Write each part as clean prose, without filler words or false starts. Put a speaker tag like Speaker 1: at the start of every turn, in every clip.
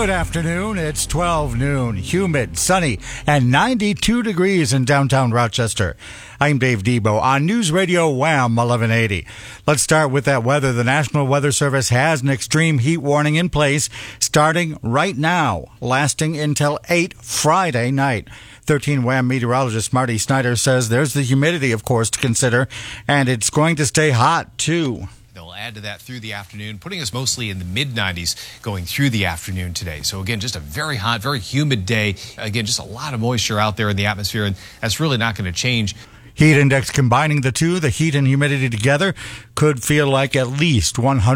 Speaker 1: Good afternoon. It's 12 noon, humid, sunny, and 92 degrees in downtown Rochester. I'm Dave Debo on News Radio Wham 1180. Let's start with that weather. The National Weather Service has an extreme heat warning in place starting right now, lasting until 8 Friday night. 13 Wham meteorologist Marty Snyder says there's the humidity, of course, to consider, and it's going to stay hot, too.
Speaker 2: They'll add to that through the afternoon, putting us mostly in the mid-90s going through the afternoon today. So, again, just a very hot, very humid day. Again, just a lot of moisture out there in the atmosphere, and that's really not going to change.
Speaker 1: Heat index combining the two, the heat and humidity together, could feel like at least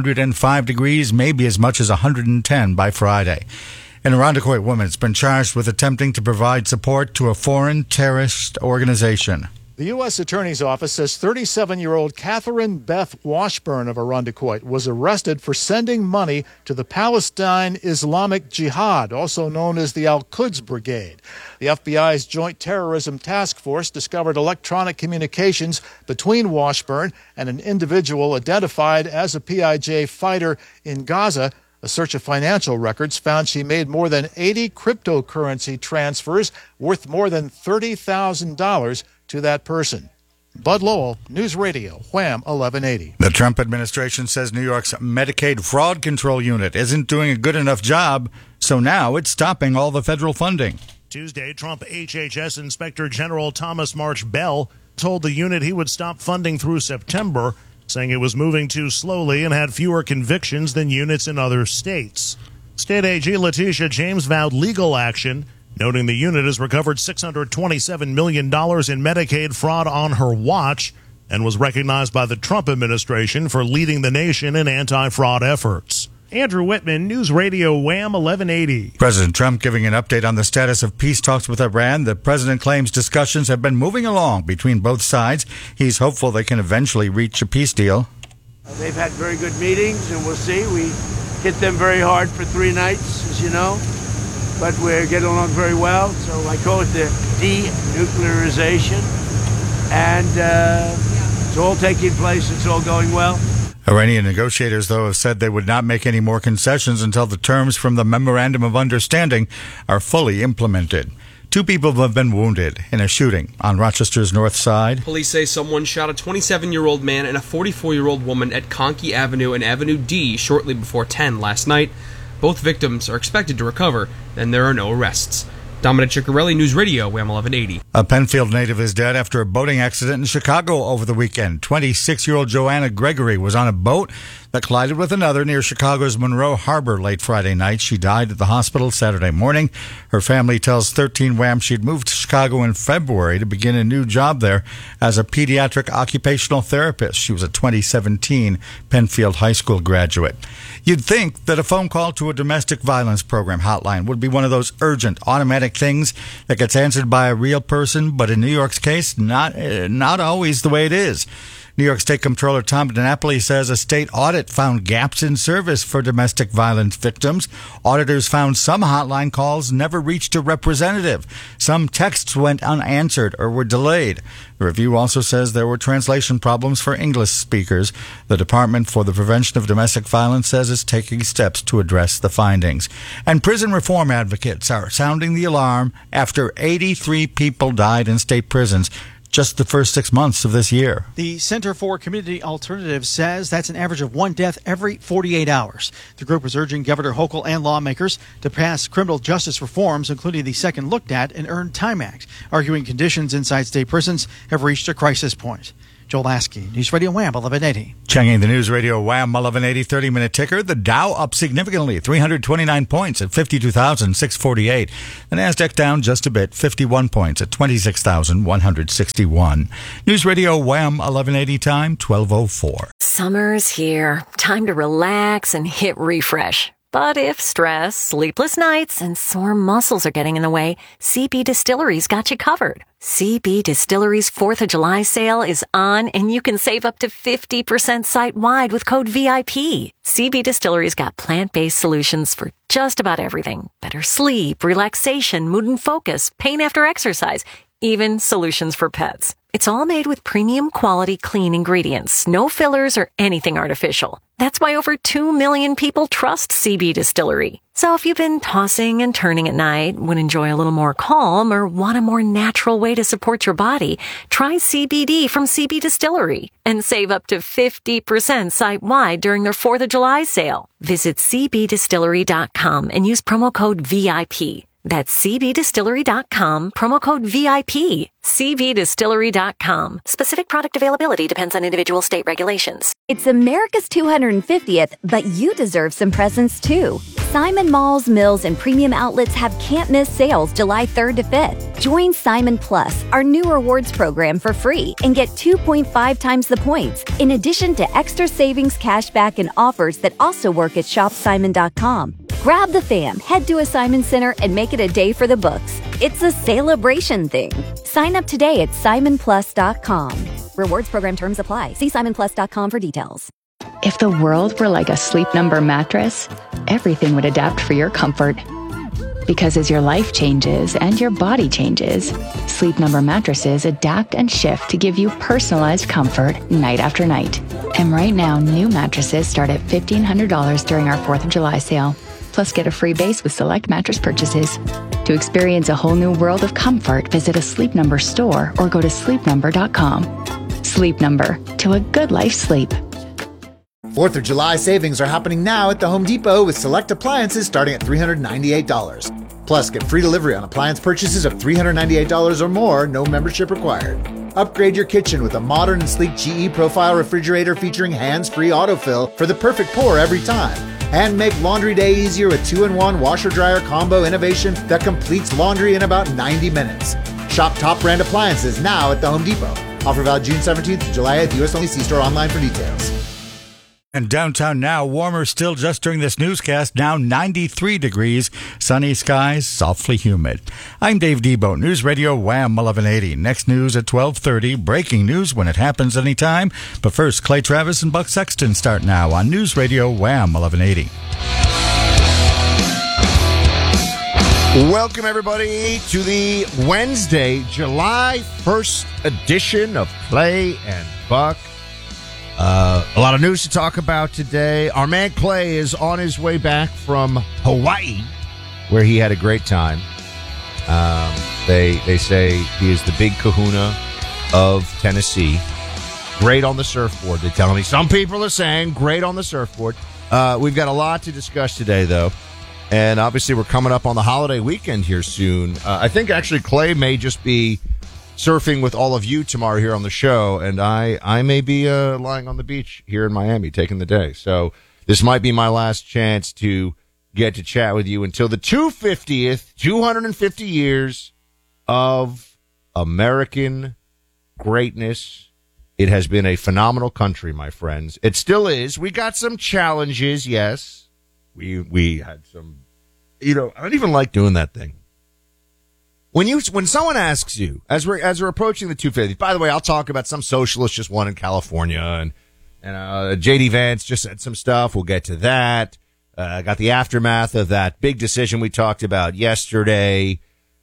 Speaker 1: 105 degrees, maybe as much as 110 by Friday. An Irondequoit woman has been charged with attempting to provide support to a foreign terrorist organization.
Speaker 3: The U.S. Attorney's Office says 37-year-old Catherine Beth Washburn of Irondequoit was arrested for sending money to the Palestine Islamic Jihad, also known as the Al-Quds Brigade. The FBI's Joint Terrorism Task Force discovered electronic communications between Washburn and an individual identified as a PIJ fighter in Gaza. A search of financial records found she made more than 80 cryptocurrency transfers worth more than $30,000 to that person. Bud Lowell, News Radio, Wham 1180.
Speaker 1: The Trump administration says New York's Medicaid Fraud Control Unit isn't doing a good enough job, so now it's stopping all the federal funding.
Speaker 4: Tuesday, Trump HHS Inspector General Thomas March Bell told the unit he would stop funding through September, saying it was moving too slowly and had fewer convictions than units in other states. State AG Letitia James vowed legal action, noting the unit has recovered $627 million in Medicaid fraud on her watch and was recognized by the Trump administration for leading the nation in anti-fraud efforts. Andrew Whitman, News Radio Wham 1180.
Speaker 1: President Trump giving an update on the status of peace talks with Iran. The president claims discussions have been moving along between both sides. He's hopeful they can eventually reach a peace deal.
Speaker 5: They've had very good meetings, and we'll see. We hit them very hard for 3 nights, as you know. But we're getting along very well, so I call it the denuclearization. And it's all taking place, it's all going well.
Speaker 1: Iranian negotiators, though, have said they would not make any more concessions until the terms from the Memorandum of Understanding are fully implemented. 2 people have been wounded in a shooting on Rochester's north side.
Speaker 6: Police say someone shot a 27-year-old man and a 44-year-old woman at Conkey Avenue and Avenue D shortly before 10 last night. Both victims are expected to recover, and there are no arrests. Dominic Ciccarelli, News Radio, Wham 1180.
Speaker 1: A Penfield native is dead after a boating accident in Chicago over the weekend. 26-year-old Joanna Gregory was on a boat that collided with another near Chicago's Monroe Harbor late Friday night. She died at the hospital Saturday morning. Her family tells 13 Wham she'd moved to Chicago in February to begin a new job there as a pediatric occupational therapist. She was a 2017 Penfield High School graduate. You'd think that a phone call to a domestic violence program hotline would be one of those urgent, automatic things that gets answered by a real person, but in New York's case, not always the way it is. New York State Comptroller Tom DiNapoli says a state audit found gaps in service for domestic violence victims. Auditors found some hotline calls never reached a representative. Some texts went unanswered or were delayed. The review also says there were translation problems for English speakers. The Department for the Prevention of Domestic Violence says it's taking steps to address the findings. And prison reform advocates are sounding the alarm after 83 people died in state prisons just the first 6 months of this year.
Speaker 7: The Center for Community Alternatives says that's an average of 1 death every 48 hours. The group is urging Governor Hochul and lawmakers to pass criminal justice reforms, including the Second Looked At and Earned Time Act, arguing conditions inside state prisons have reached a crisis point. Joel Lasky, News Radio Wham 1180.
Speaker 1: Checking the News Radio Wham 1180 30-minute ticker. The Dow up significantly, 329 points at 52,648. The Nasdaq down just a bit, 51 points at 26,161. News Radio Wham 1180 time, 12:04.
Speaker 8: Summer's here. Time to relax and hit refresh. But if stress, sleepless nights, and sore muscles are getting in the way, CB Distillery's got you covered. CB Distillery's 4th of July sale is on, and you can save up to 50% site-wide with code VIP. CB Distillery's got plant-based solutions for just about everything. Better sleep, relaxation, mood and focus, pain after exercise, even solutions for pets. It's all made with premium quality clean ingredients, no fillers or anything artificial. That's why over 2 million people trust CB Distillery. So if you've been tossing and turning at night, would enjoy a little more calm, or want a more natural way to support your body, try CBD from CB Distillery and save up to 50% site-wide during their 4th of July sale. Visit cbdistillery.com and use promo code VIP. That's cbdistillery.com, promo code VIP. cbdistillery.com. Specific product availability depends on individual state regulations.
Speaker 9: It's America's 250th, but you deserve some presents too. Simon Malls, Mills, and premium outlets have can't-miss sales July 3rd to 5th. Join Simon Plus, our new rewards program, for free and get 2.5 times the points, in addition to extra savings, cashback, and offers that also work at shopsimon.com. Grab the fam, head to a Simon Center, and make it a day for the books. It's a celebration thing. Sign up today at simonplus.com. Rewards program terms apply. See simonplus.com for details.
Speaker 10: If the world were like a Sleep Number mattress, everything would adapt for your comfort. Because as your life changes and your body changes, Sleep Number mattresses adapt and shift to give you personalized comfort night after night. And right now, new mattresses start at $1,500 during our 4th of July sale. Plus, get a free base with select mattress purchases. To experience a whole new world of comfort, visit a Sleep Number store or go to sleepnumber.com. Sleep Number, to a good life's sleep.
Speaker 11: 4th of July savings are happening now at the Home Depot with select appliances starting at $398. Plus, get free delivery on appliance purchases of $398 or more, no membership required. Upgrade your kitchen with a modern and sleek GE Profile refrigerator featuring hands-free autofill for the perfect pour every time. And make laundry day easier with 2-in-1 washer-dryer combo innovation that completes laundry in about 90 minutes. Shop top brand appliances now at the Home Depot. Offer valid June 17th to July 8th. U.S. only. See store online for details.
Speaker 1: And downtown now, warmer still just during this newscast, now 93 degrees, sunny skies, softly humid. I'm Dave Debo, News Radio Wham 1180. Next news at 12:30, breaking news when it happens anytime. But first, Clay Travis and Buck Sexton start now on News Radio Wham 1180.
Speaker 12: Welcome, everybody, to the Wednesday, July 1st edition of Clay and Buck. A lot of news to talk about today. Our man Clay is on his way back from Hawaii, where he had a great time. They say he is the big kahuna of Tennessee. Great on the surfboard, they tell me. Some people are saying great on the surfboard. We've got a lot to discuss today, though. And obviously, we're coming up on the holiday weekend here soon. I think, actually, Clay may just be surfing with all of you tomorrow here on the show, and I may be lying on the beach here in Miami taking the day. So this might be my last chance to get to chat with you until the 250 years of American greatness. It has been a phenomenal country, my friends. It still is. We got some challenges, yes. We had some, I don't even like doing that thing. When someone asks you, as we're approaching the 250, by the way, I'll talk about some socialist just won in California, and J.D. Vance just said some stuff. We'll get to that. Got the aftermath of that big decision we talked about yesterday.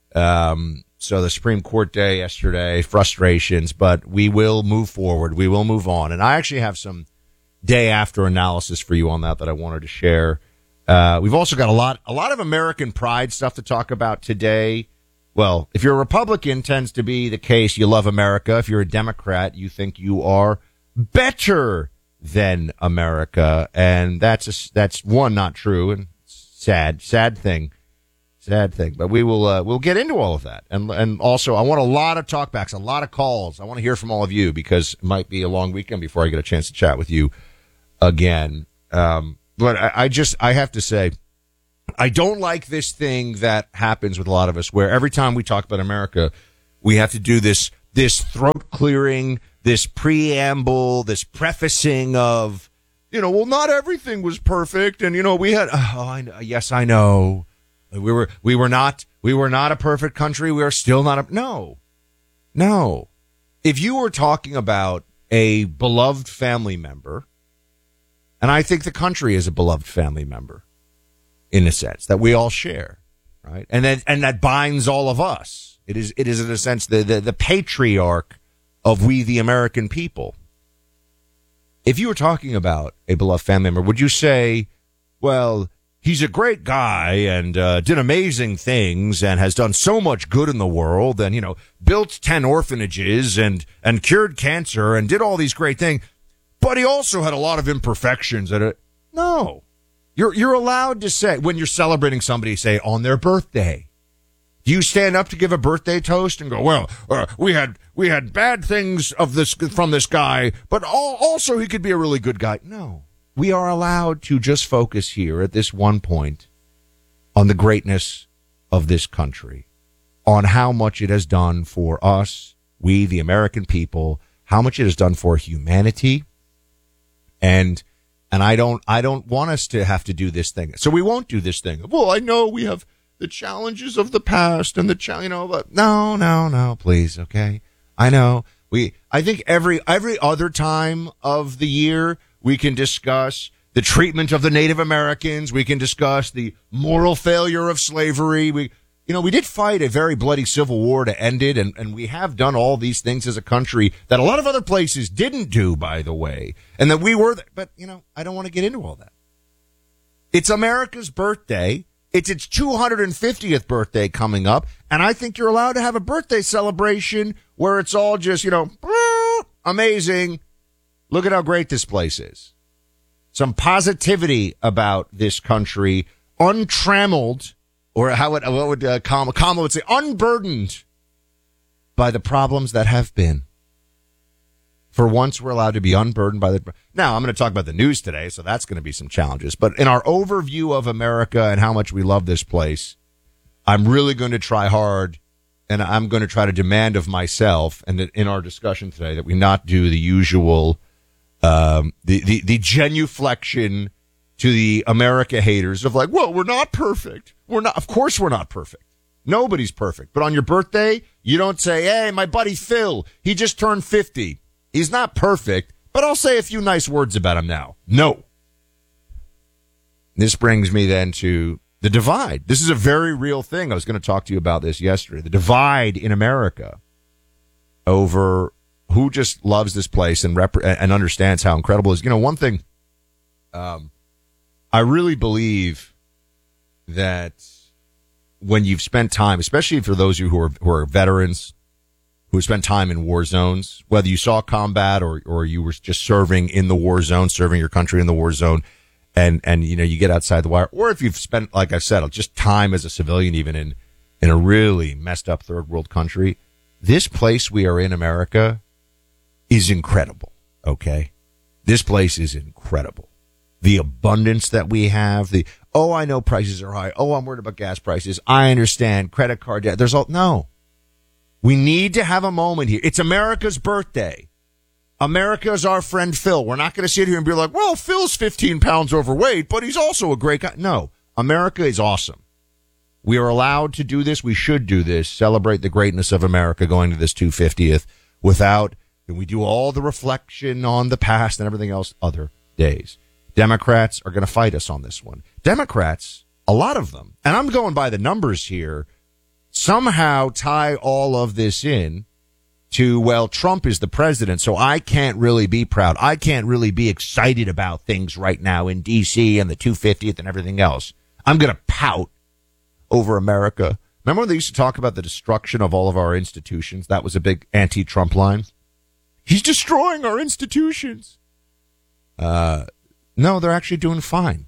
Speaker 12: So the Supreme Court day yesterday, frustrations, but we will move forward. We will move on. And I actually have some day after analysis for you on that I wanted to share. We've also got a lot of American pride stuff to talk about today. Well, if you're a Republican, tends to be the case. You love America. If you're a Democrat, you think you are better than America. And that's one, not true, and sad thing. But we'll get into all of that. And also, I want a lot of talkbacks, a lot of calls. I want to hear from all of you because it might be a long weekend before I get a chance to chat with you again. But I have to say, I don't like this thing that happens with a lot of us where every time we talk about America, we have to do this throat clearing, this preamble, this prefacing of, well, not everything was perfect. And, we had, yes, I know. We were not a perfect country. We are still not no. If you were talking about a beloved family member, and I think the country is a beloved family member, in a sense that we all share, right? And that binds all of us. It is in a sense the patriarch of we the American people. If you were talking about a beloved family member, would you say, well, he's a great guy and did amazing things and has done so much good in the world and, built 10 orphanages and cured cancer and did all these great things, but he also had a lot of imperfections. No. You're allowed to say, when you're celebrating somebody, say, on their birthday. Do you stand up to give a birthday toast and go, well, we had bad things from this guy, but also he could be a really good guy? No. We are allowed to just focus here at this one point on the greatness of this country, on how much it has done for us, we, the American people, how much it has done for humanity. And I don't want us to have to do this thing. So we won't do this thing. Well, I know we have the challenges of the past and but no, please. Okay. I know I think every other time of the year, we can discuss the treatment of the Native Americans. We can discuss the moral failure of slavery. We did fight a very bloody civil war to end it, and we have done all these things as a country that a lot of other places didn't do, by the way, and that we were. But, I don't want to get into all that. It's America's birthday. It's its 250th birthday coming up, and I think you're allowed to have a birthday celebration where it's all just, amazing. Look at how great this place is. Some positivity about this country, untrammeled, or what would Kamala would say, unburdened by the problems that have been. For once, we're allowed to be unburdened by the. Now, I'm going to talk about the news today, so that's going to be some challenges. But in our overview of America and how much we love this place, I'm really going to try hard, and I'm going to try to demand of myself, and that in our discussion today, that we not do the usual. The genuflection to the America haters of like, well, we're not perfect. Of course we're not perfect. Nobody's perfect. But on your birthday, you don't say, hey, my buddy Phil, he just turned 50. He's not perfect, but I'll say a few nice words about him now. No. This brings me then to the divide. This is a very real thing. I was going to talk to you about this yesterday. The divide in America over who just loves this place and understands how incredible it is. One thing, I really believe that when you've spent time, especially for those of you who are veterans, who have spent time in war zones, whether you saw combat or you were just serving in the war zone, serving your country in the war zone, and you get outside the wire, or if you've spent, like I said, just time as a civilian, even in a really messed up third world country, this place we are in, America, is incredible, okay? This place is incredible. The abundance that we have, I know prices are high. Oh, I'm worried about gas prices. I understand. Credit card debt. No. We need to have a moment here. It's America's birthday. America is our friend Phil. We're not going to sit here and be like, well, Phil's 15 pounds overweight, but he's also a great guy. No, America is awesome. We are allowed to do this. We should do this. Celebrate the greatness of America going to this 250th without... And we do all the reflection on the past and everything else other days. Democrats are going to fight us on this one. Democrats, a lot of them, and I'm going by the numbers here, somehow tie all of this in to, well, Trump is the president, so I can't really be proud. I can't really be excited about things right now in D.C. and the 250th and everything else. I'm going to pout over America. Remember when they used to talk about the destruction of all of our institutions? That was a big anti-Trump line. He's destroying our institutions. No, they're actually doing fine.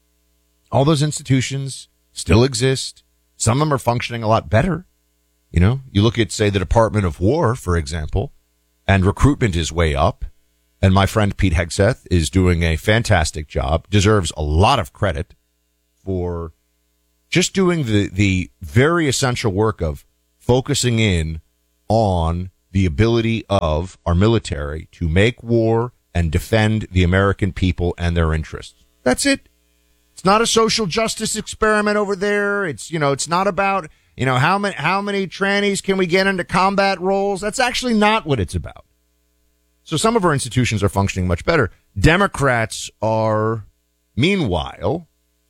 Speaker 12: All those institutions still exist. Some of them are functioning a lot better. You look at, say, the Department of War, for example, and recruitment is way up. And my friend Pete Hegseth is doing a fantastic job, deserves a lot of credit for just doing the very essential work of focusing in on the ability of our military to make war and defend the American people and their interests. That's it. It's not a social justice experiment over there. It's not about, how many trannies can we get into combat roles? That's actually not what it's about. So some of our institutions are functioning much better. Democrats are, meanwhile,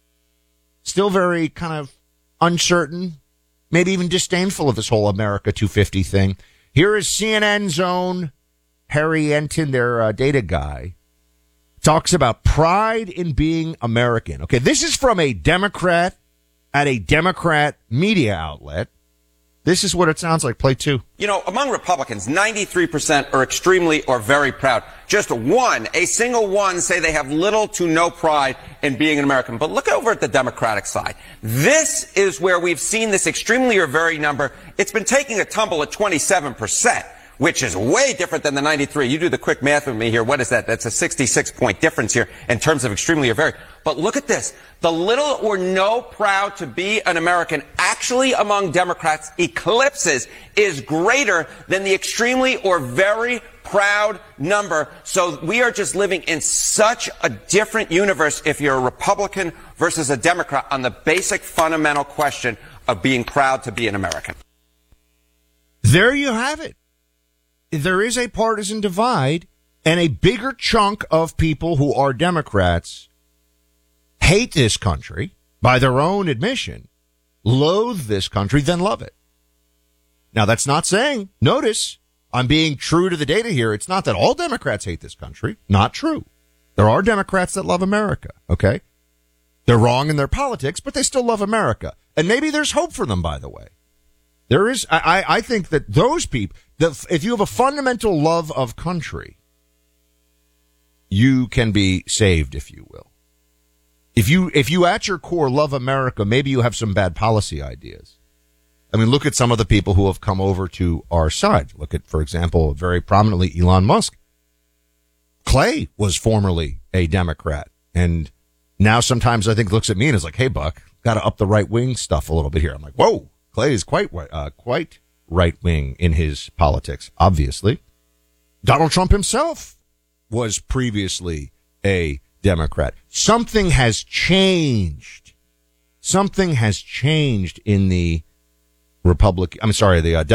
Speaker 12: still very kind of uncertain, maybe even disdainful of this whole America 250 thing. Here is CNN's own Harry Enton, their data guy, talks about pride in being American. Okay, this is from a Democrat at a Democrat media outlet. This is what it sounds like. Play 2.
Speaker 13: You know, among Republicans, 93% are extremely or very proud. Just a single one, say they have little to no pride in being an American. But look over at the Democratic side. This is where we've seen this extremely or very number. It's been taking a tumble at 27%. Which is way different than the 93. You do the quick math with me here. What is that? That's a 66-point difference here in terms of extremely or very. But look at this. The little or no proud to be an American actually among Democrats eclipses is greater than the extremely or very proud number. So we are just living in such a different universe if you're a Republican versus a Democrat on the basic fundamental question of being proud to be an American.
Speaker 12: There you have it. There is a partisan divide, and a bigger chunk of people who are Democrats hate this country, by their own admission, loathe this country, than love it. Now, that's not saying, notice, I'm being true to the data here. It's not that all Democrats hate this country. Not true. There are Democrats that love America, okay? They're wrong in their politics, but they still love America. And maybe there's hope for them, by the way. There is, I think that those people, if you have a fundamental love of country, you can be saved, if you will. If you at your core love America, maybe you have some bad policy ideas. I mean, look at some of the people who have come over to our side. Look at, for example, very prominently Elon Musk. Clay was formerly a Democrat, and now sometimes I think looks at me and is like, hey, Buck, got to up the right-wing stuff a little bit here. I'm like, whoa. Clay is quite right-wing in his politics, obviously. Donald Trump himself was previously a Democrat. Something has changed. Something has changed in the